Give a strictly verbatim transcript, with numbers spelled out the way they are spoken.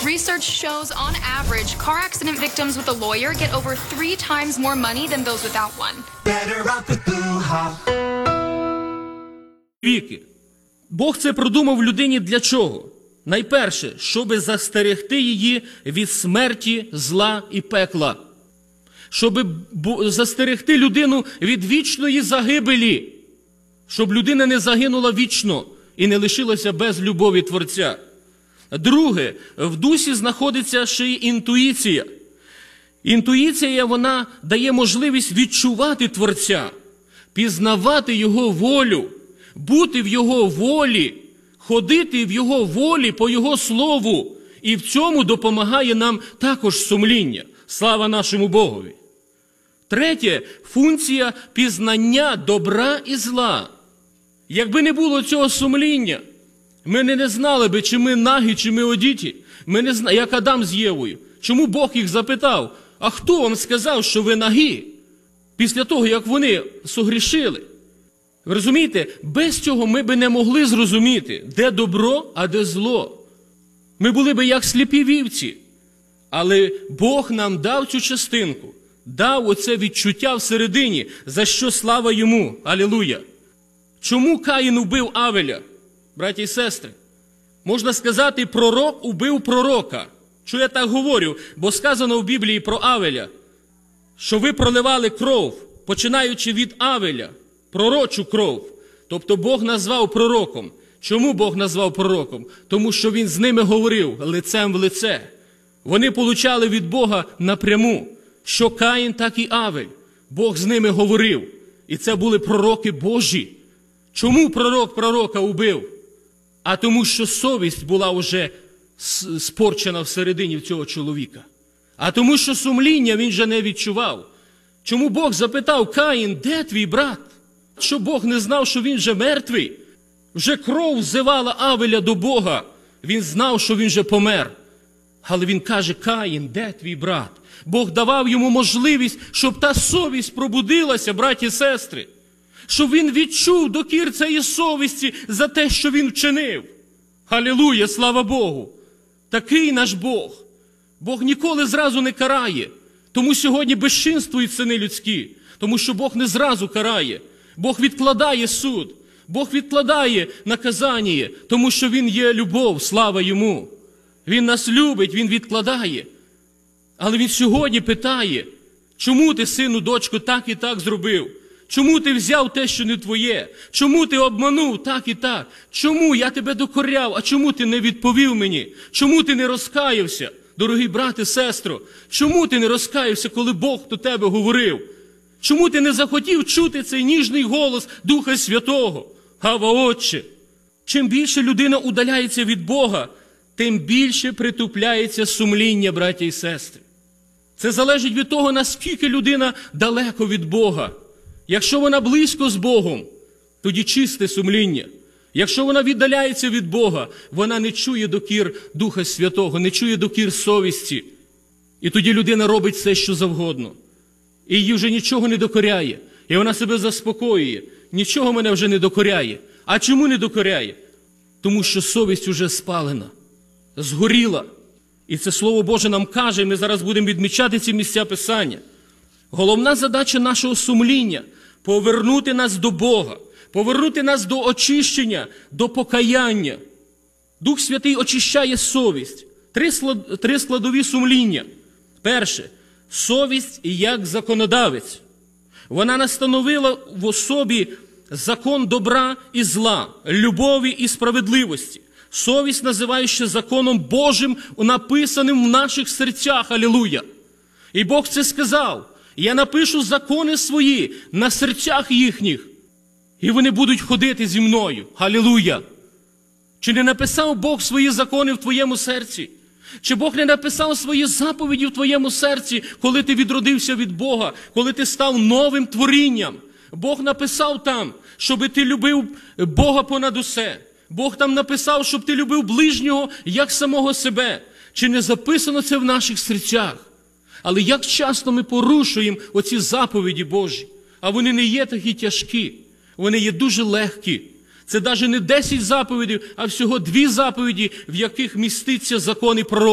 Research shows, on average, car accident victims with a lawyer get over three times more money than those without one. Better off with Boo-ha. Віки. Бог це продумав людині для чого? Найперше, щоби застерегти її від смерті, зла і пекла. Щоби застерегти людину від вічної загибелі. Щоб людина не загинула вічно і не лишилася без любові Творця. Друге, в дусі знаходиться ще й інтуїція. Інтуїція, вона дає можливість відчувати Творця, пізнавати Його волю, бути в Його волі, ходити в Його волі по Його Слову. І в цьому допомагає нам також сумління. Слава нашому Богові. Третє, функція пізнання добра і зла. Якби не було цього сумління, ми не знали би, чи ми нагі, чи ми одіті. Ми не знали, як Адам з Євою. Чому Бог їх запитав, а хто вам сказав, що ви нагі? Після того, як вони согрішили. Ви розумієте, без цього ми би не могли зрозуміти, де добро, а де зло. Ми були би як сліпі вівці. Але Бог нам дав цю частинку, дав оце відчуття всередині, за що слава Йому. Алілуя! Чому Каїн убив Авеля, браті і сестри? Можна сказати, пророк убив пророка. Чому я так говорю? Бо сказано в Біблії про Авеля, що ви проливали кров, починаючи від Авеля, пророчу кров. Тобто Бог назвав пророком. Чому Бог назвав пророком? Тому що Він з ними говорив лицем в лице. Вони получали від Бога напряму. Що Каїн, так і Авель. Бог з ними говорив. І це були пророки Божі. Чому пророк пророка убив? А тому, що совість була вже спорчена всередині в цього чоловіка. А тому, що сумління він же не відчував. Чому Бог запитав: Каїн, де твій брат? Що Бог не знав, що він вже мертвий? Вже кров взивала Авеля до Бога. Він знав, що він вже помер. Але він каже: Каїн, де твій брат? Бог давав йому можливість, щоб та совість пробудилася, браті і сестри. Щоб він відчув докір цієї совісті за те, що він вчинив. Алілуя, слава Богу! Такий наш Бог. Бог ніколи зразу не карає. Тому сьогодні безчинствують сини людські. Тому що Бог не зразу карає. Бог відкладає суд. Бог відкладає наказання, тому що Він є любов, слава Йому. Він нас любить, Він відкладає. Але Він сьогодні питає: чому ти, сину, дочко, так і так зробив? Чому ти взяв те, що не твоє? Чому ти обманув так і так? Чому я тебе докоряв, а чому ти не відповів мені? Чому ти не розкаявся? Дорогий брате, сестро, чому ти не розкаявся, коли Бог до тебе говорив? Чому ти не захотів чути цей ніжний голос Духа Святого? Ава, Отче! Чим більше людина удаляється від Бога, тим більше притупляється сумління, браті і сестри. Це залежить від того, наскільки людина далеко від Бога. Якщо вона близько з Богом, тоді чисте сумління. Якщо вона віддаляється від Бога, вона не чує докір Духа Святого, не чує докір совісті. І тоді людина робить все, що завгодно. І її вже нічого не докоряє. І вона себе заспокоює. Нічого мене вже не докоряє. А чому не докоряє? Тому що совість уже спалена, згоріла. І це Слово Боже нам каже, і ми зараз будемо відмічати ці місця Писання. Головна задача нашого сумління – повернути нас до Бога, повернути нас до очищення, до покаяння. Дух Святий очищає совість. Три, склад... Три складові сумління. Перше – совість як законодавець. Вона настановила в особі закон добра і зла, любові і справедливості. Совість називає ще законом Божим, написаним в наших серцях. Алілуя! І Бог це сказав: я напишу закони свої на серцях їхніх, і вони будуть ходити зі мною. Алілуя! Чи не написав Бог свої закони в твоєму серці? Чи Бог не написав свої заповіді в твоєму серці, коли ти відродився від Бога, коли ти став новим творінням? Бог написав там, щоб ти любив Бога понад усе. Бог там написав, щоб ти любив ближнього, як самого себе. Чи не записано це в наших серцях? Але як часто ми порушуємо оці заповіді Божі? А вони не є такі тяжкі, вони є дуже легкі. Це навіть не десять заповідей, а всього дві заповіді, в яких міститься закон і пророк.